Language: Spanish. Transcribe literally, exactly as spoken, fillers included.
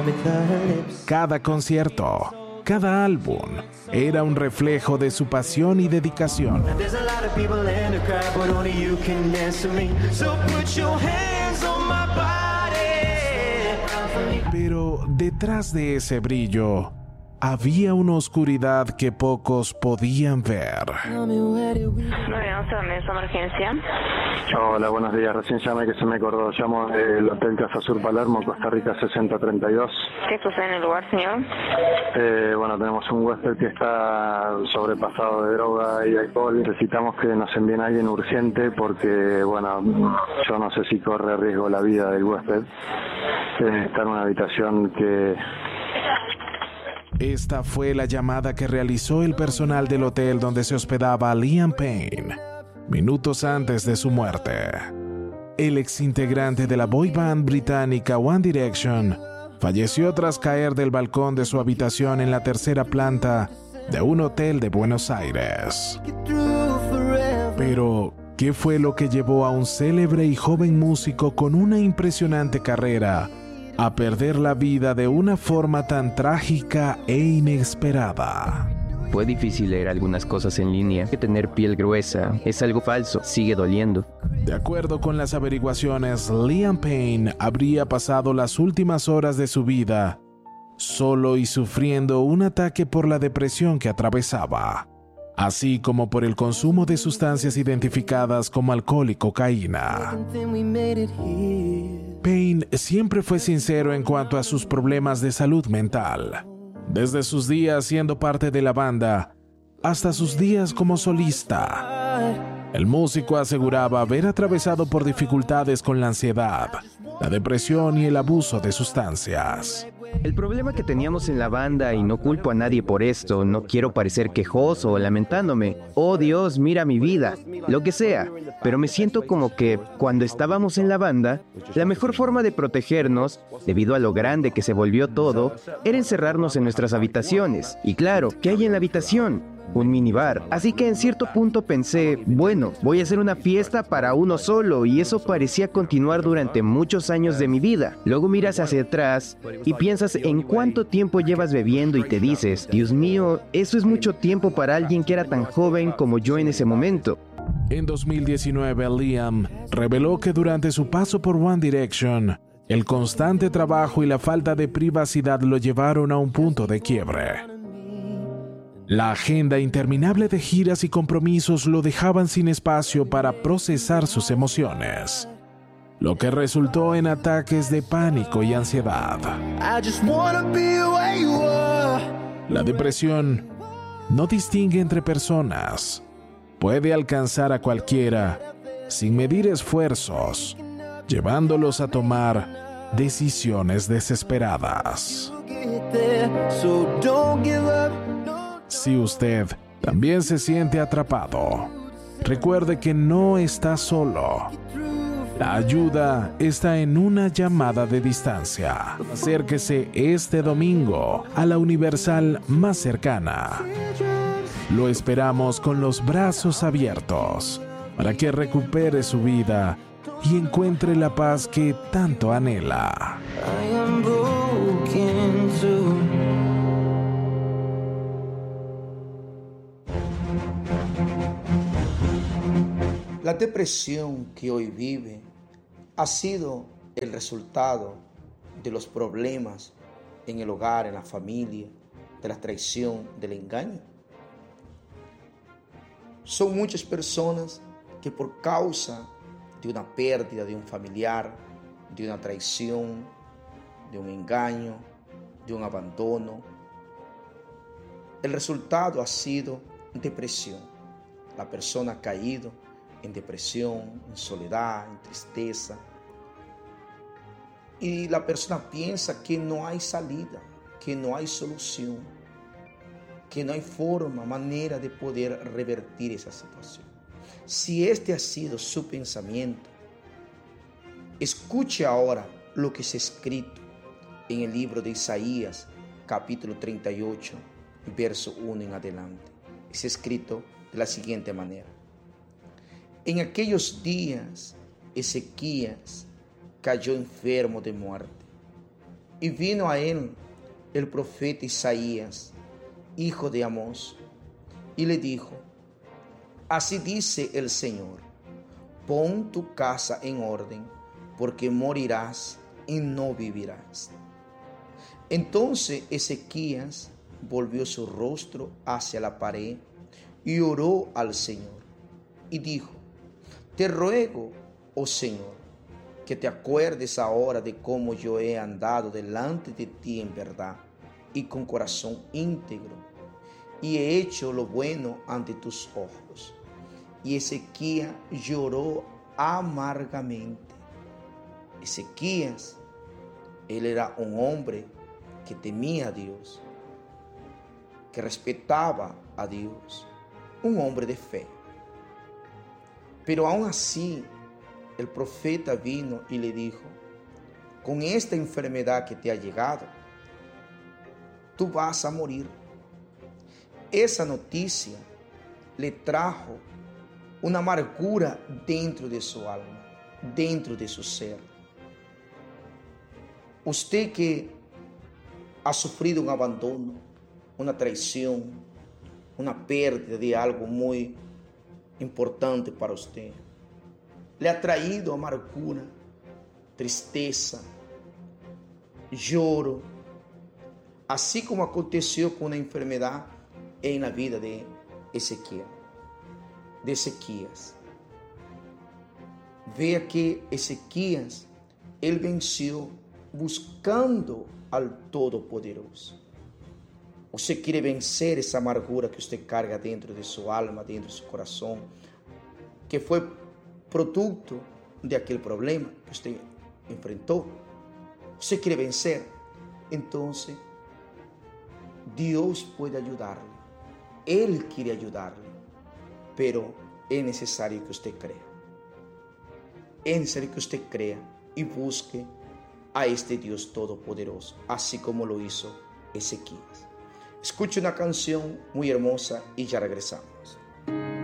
Cada concierto, cada álbum, era un reflejo de su pasión y dedicación. Pero detrás de ese brillo, había una oscuridad que pocos podían ver. nueve once, ¿es emergencia? Hola, buenos días. Recién llamé que se me acordó. Llamo del Hotel Casa Sur Palermo, Costa Rica sesenta treinta y dos. ¿Qué sucede en el lugar, señor? Eh, bueno, tenemos un huésped que está sobrepasado de droga y alcohol. Necesitamos que nos envíen a alguien urgente porque, bueno, yo no sé si corre riesgo la vida del huésped. Eh, está en una habitación que... Esta fue la llamada que realizó el personal del hotel donde se hospedaba Liam Payne, minutos antes de su muerte. El exintegrante de la boy band británica One Direction falleció tras caer del balcón de su habitación en la tercera planta de un hotel de Buenos Aires. Pero, ¿qué fue lo que llevó a un célebre y joven músico con una impresionante carrera a perder la vida de una forma tan trágica e inesperada? Fue difícil leer algunas cosas en línea, que tener piel gruesa es algo falso, sigue doliendo. De acuerdo con las averiguaciones, Liam Payne habría pasado las últimas horas de su vida solo y sufriendo un ataque por la depresión que atravesaba, así como por el consumo de sustancias identificadas como alcohol y cocaína. Payne siempre fue sincero en cuanto a sus problemas de salud mental, desde sus días siendo parte de la banda hasta sus días como solista. El músico aseguraba haber atravesado por dificultades con la ansiedad, la depresión y el abuso de sustancias. El problema que teníamos en la banda, y no culpo a nadie por esto, no quiero parecer quejoso o lamentándome, oh Dios, mira mi vida, lo que sea, pero me siento como que cuando estábamos en la banda, la mejor forma de protegernos, debido a lo grande que se volvió todo, era encerrarnos en nuestras habitaciones. Y claro, ¿qué hay en la habitación? Un minibar. Así que en cierto punto pensé, bueno, voy a hacer una fiesta para uno solo, y eso parecía continuar durante muchos años de mi vida. Luego miras hacia atrás y piensas en cuánto tiempo llevas bebiendo y te dices, Dios mío, eso es mucho tiempo para alguien que era tan joven como yo en ese momento. En dos mil diecinueve, Liam reveló que durante su paso por One Direction, el constante trabajo y la falta de privacidad lo llevaron a un punto de quiebre. La agenda interminable de giras y compromisos lo dejaban sin espacio para procesar sus emociones, lo que resultó en ataques de pánico y ansiedad. La depresión no distingue entre personas. Puede alcanzar a cualquiera sin medir esfuerzos, llevándolos a tomar decisiones desesperadas. Si usted también se siente atrapado, recuerde que no está solo. La ayuda está en una llamada de distancia. Acérquese este domingo a la Universal más cercana. Lo esperamos con los brazos abiertos para que recupere su vida y encuentre la paz que tanto anhela. La depresión que hoy vive ha sido el resultado de los problemas en el hogar, en la familia, de la traición, del engaño. Son muchas personas que por causa de una pérdida de un familiar, de una traición, de un engaño, de un abandono, el resultado ha sido depresión. La persona ha caído en depresión, en soledad, en tristeza. Y la persona piensa que no hay salida, que no hay solución, que no hay forma, manera de poder revertir esa situación. Si este ha sido su pensamiento, escuche ahora lo que es escrito en el libro de Isaías, capítulo treinta y ocho, verso uno en adelante. Es escrito de la siguiente manera. En aquellos días, Ezequías cayó enfermo de muerte Y vino a él el profeta Isaías, hijo de Amós, y le dijo: así dice el Señor, pon tu casa en orden, porque morirás y no vivirás. Entonces Ezequías volvió su rostro hacia la pared y oró al Señor y dijo: te ruego, oh Señor, que te acuerdes ahora de cómo yo he andado delante de ti en verdad y con corazón íntegro, y he hecho lo bueno ante tus ojos. Y Ezequías lloró amargamente. Ezequías, él era un hombre que temía a Dios, que respetaba a Dios, un hombre de fe. Pero aún así, el profeta vino y le dijo: con esta enfermedad que te ha llegado, tú vas a morir. Esa noticia le trajo una amargura dentro de su alma, dentro de su ser. Usted que ha sufrido un abandono, una traición, una pérdida de algo muy importante para usted, le ha traído amargura, tristeza, lloro, así como aconteció con una enfermedad en la vida de Ezequiel, de Ezequías. Vea que Ezequías, él venció buscando al Todopoderoso. Usted quiere vencer esa amargura que usted carga dentro de su alma, dentro de su corazón, que fue producto de aquel problema que usted enfrentó. Usted quiere vencer, entonces Dios puede ayudarle. Él quiere ayudarle, pero es necesario que usted crea. Es necesario que usted crea y busque a este Dios todopoderoso, así como lo hizo Ezequías. Escuche una canción muy hermosa y ya regresamos.